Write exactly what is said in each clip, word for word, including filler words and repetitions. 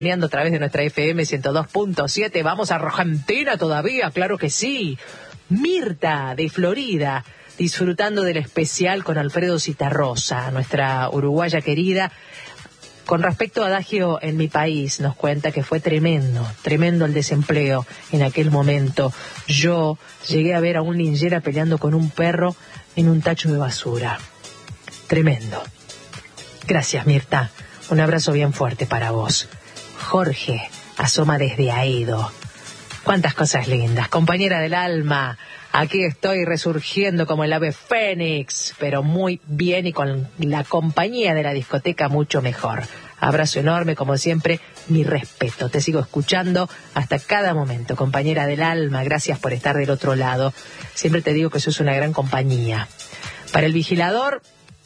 a través de nuestra F M ciento dos punto siete. Vamos a Argentina todavía, claro que sí. Mirta, de Florida, disfrutando del especial con Alfredo Citarrosa, nuestra uruguaya querida. Con respecto a Adagio en mi país, nos cuenta que fue tremendo, tremendo el desempleo en aquel momento. Yo llegué a ver a un linchera peleando con un perro en un tacho de basura. Tremendo. Gracias, Mirta. Un abrazo bien fuerte para vos. Jorge asoma desde Aedo. Cuántas cosas lindas. Compañera del alma, aquí estoy resurgiendo como el ave fénix, pero muy bien y con la compañía de la discoteca mucho mejor. Abrazo enorme, como siempre, mi respeto. Te sigo escuchando hasta cada momento. Compañera del alma, gracias por estar del otro lado. Siempre te digo que sos una gran compañía. Para el vigilador,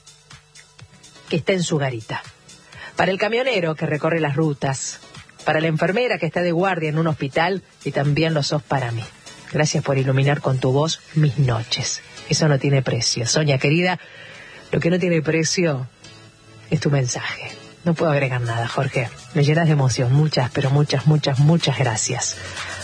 que está en su garita. Para el camionero que recorre las rutas, para la enfermera que está de guardia en un hospital, y también lo sos para mí. Gracias por iluminar con tu voz mis noches. Eso no tiene precio. Sonia querida, lo que no tiene precio es tu mensaje. No puedo agregar nada, Jorge. Me llenas de emoción. Muchas, pero muchas, muchas, muchas gracias.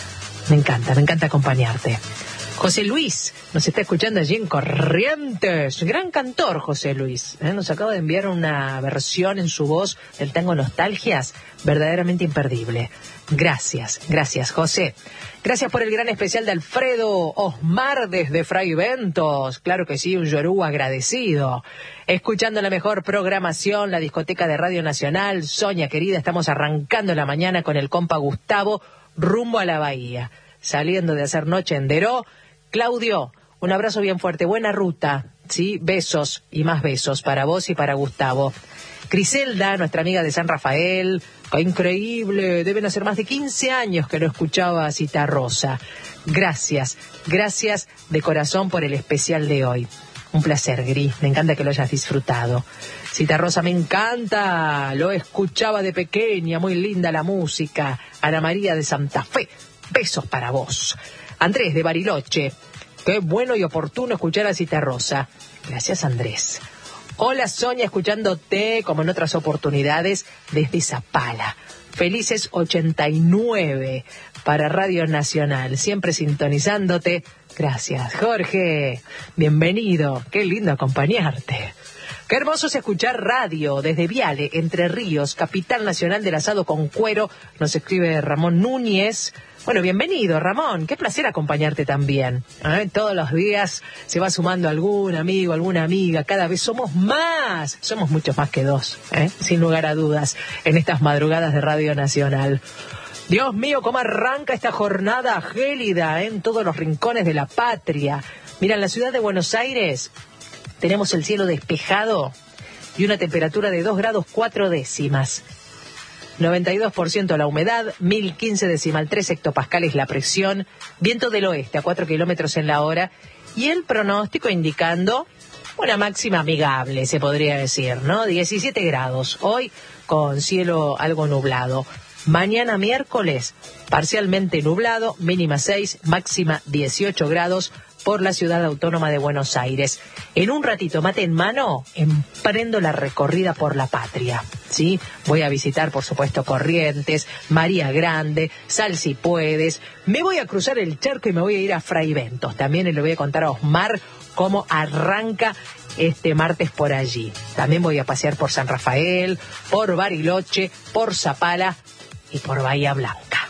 Me encanta, me encanta acompañarte. José Luis nos está escuchando allí en Corrientes. Gran cantor, José Luis. ¿Eh? Nos acaba de enviar una versión en su voz del tango Nostalgias, verdaderamente imperdible. Gracias, gracias, José. Gracias por el gran especial de Alfredo Osmar desde Fray Ventos. Claro que sí, un yorú agradecido. Escuchando la mejor programación, la discoteca de Radio Nacional. Sonia, querida, estamos arrancando la mañana con el compa Gustavo rumbo a la bahía. Saliendo de hacer noche en Deró. Claudio, un abrazo bien fuerte, buena ruta, ¿sí? Besos y más besos para vos y para Gustavo. Criselda, nuestra amiga de San Rafael, ¡qué increíble! Deben hacer más de quince años que no escuchaba a Citarrosa. Gracias, gracias de corazón por el especial de hoy. Un placer, Gris, me encanta que lo hayas disfrutado. Citarrosa, me encanta, lo escuchaba de pequeña, muy linda la música. Ana María de Santa Fe, besos para vos. Andrés de Bariloche, qué bueno y oportuno escuchar a Citarrosa. Gracias, Andrés. Hola, Sonia, escuchándote como en otras oportunidades desde Zapala. Felices ochenta y nueve para Radio Nacional, siempre sintonizándote. Gracias, Jorge. Bienvenido, qué lindo acompañarte. Qué hermoso es escuchar radio desde Viale, Entre Ríos, capital nacional del asado con cuero. Nos escribe Ramón Núñez. Bueno, bienvenido, Ramón. Qué placer acompañarte también. ¿Eh? Todos los días se va sumando algún amigo, alguna amiga. Cada vez somos más. Somos muchos más que dos, ¿eh? Sin lugar a dudas, en estas madrugadas de Radio Nacional. Dios mío, cómo arranca esta jornada gélida, ¿eh? En todos los rincones de la patria. Mira, en la ciudad de Buenos Aires tenemos el cielo despejado y una temperatura de dos grados cuatro décimas. noventa y dos por ciento la humedad, mil quince decimal tres hectopascales la presión, viento del oeste a cuatro kilómetros en la hora y el pronóstico indicando una máxima amigable, se podría decir, ¿no? diecisiete grados, hoy con cielo algo nublado. Mañana miércoles, parcialmente nublado, mínima seis, máxima dieciocho grados por la ciudad autónoma de Buenos Aires. En un ratito, mate en mano, emprendo la recorrida por la patria, ¿sí? Voy a visitar, por supuesto, Corrientes, María Grande, Sal si puedes. Me voy a cruzar el charco y me voy a ir a Fray Ventos. También le voy a contar a Osmar cómo arranca este martes por allí. También voy a pasear por San Rafael, por Bariloche, por Zapala y por Bahía Blanca.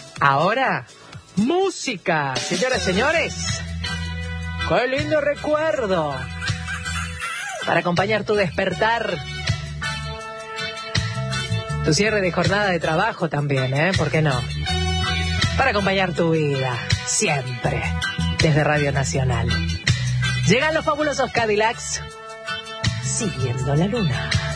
Ahora, música, señoras y señores. ¡Qué lindo recuerdo! Para acompañar tu despertar, tu cierre de jornada de trabajo también, ¿eh? ¿Por qué no? Para acompañar tu vida, siempre, desde Radio Nacional. Llegan los fabulosos Cadillacs, siguiendo la luna.